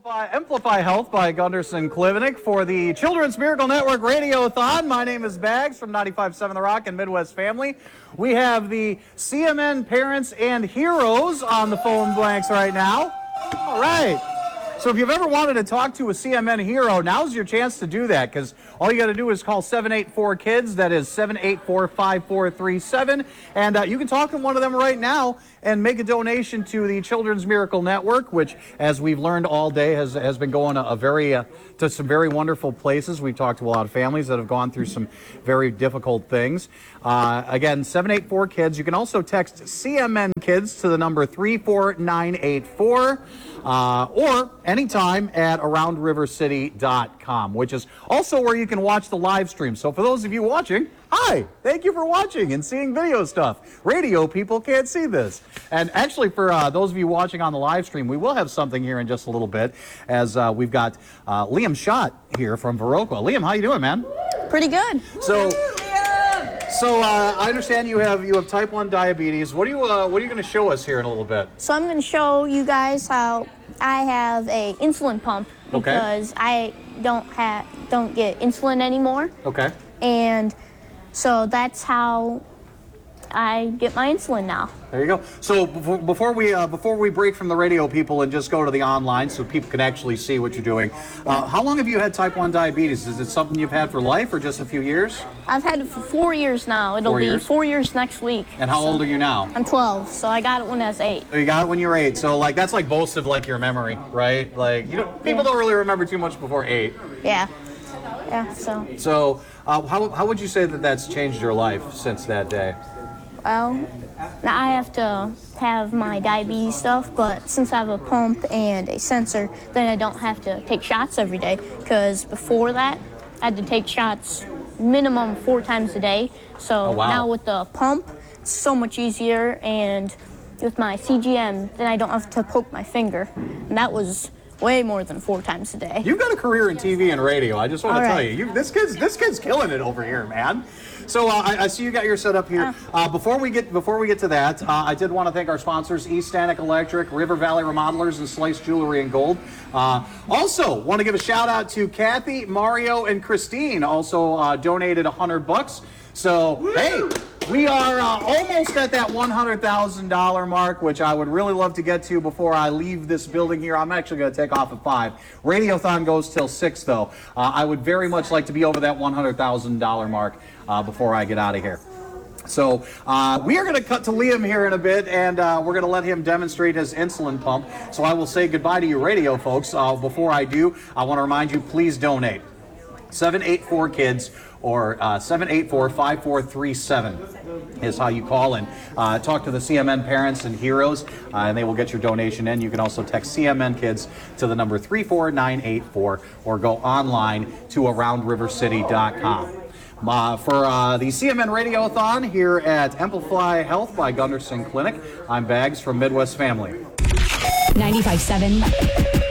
Amplify Health by Gunderson Clinic for the Children's Miracle Network Radiothon. My name is Bags from 95.7 The Rock and Midwest Family. We have the CMN parents and heroes on the phone blanks right now. All right. So if you've ever wanted to talk to a CMN hero, now's your chance to do that, because all you got to do is call 784-KIDS. That is 784-5437. And you can talk to one of them right now and make a donation to the Children's Miracle Network, which, as we've learned all day, has been going to some very wonderful places. We've talked to a lot of families that have gone through some very difficult things. Again, 784-KIDS. You can also text CMN Kids to the number 34984. Or anytime at AroundRiverCity.com, which is also where you can watch the live stream. So for those of you watching, hi, thank you for watching and seeing video stuff. Radio people can't see this. And actually, for those of you watching on the live stream, we will have something here in just a little bit, as we've got Liam Schott here from Viroqua. Liam, how you doing, man? Pretty good. So I understand you have type 1 diabetes. What are you going to show us here in a little bit? So I'm going to show you guys how I have a insulin pump because I don't get insulin anymore. Okay. And so that's how I get my insulin now. There you go. So before we break from the radio people and just go to the online so people can actually see what you're doing, how long have you had type 1 diabetes? Is it something you've had for life or just a few years? I've had it for 4 years now. It'll be 4 years next week. And how old are you now? I'm 12, so I got it when I was 8. Oh, you got it when you were 8. So that's like most of your memory, right? People don't really remember too much before 8. Yeah. So how would you say that that's changed your life since that day? Well, now I have to have my diabetes stuff, but since I have a pump and a sensor, then I don't have to take shots every day, because before that, I had to take shots minimum 4 times a day. So now with the pump, it's so much easier, and with my CGM, then I don't have to poke my finger. And that was way more than 4 times a day. You've got a career in TV and radio. I just want to tell you, this kid's killing it over here, man. So I see you got your setup here. Before we get to that, I did want to thank our sponsors: East Stanek Electric, River Valley Remodelers, and Slice Jewelry and Gold. Also, want to give a shout out to Kathy, Mario, and Christine. Also donated $100. So hey, we are almost at that $100,000 mark, which I would really love to get to before I leave this building here. I'm actually going to take off at 5. Radiothon goes till 6, though. I would very much like to be over that $100,000 mark before I get out of here. So we are going to cut to Liam here in a bit, and we're going to let him demonstrate his insulin pump. So I will say goodbye to you radio folks. Before I do, I want to remind you, please donate. 784-KIDS or 784-5437 is how you call and talk to the CMN parents and heroes, and they will get your donation in. You can also text CMN Kids to the number 34984 or go online to AroundRiverCity.com. For the CMN Radiothon here at Amplify Health by Gunderson Clinic, I'm Bags from Midwest Family. 95.7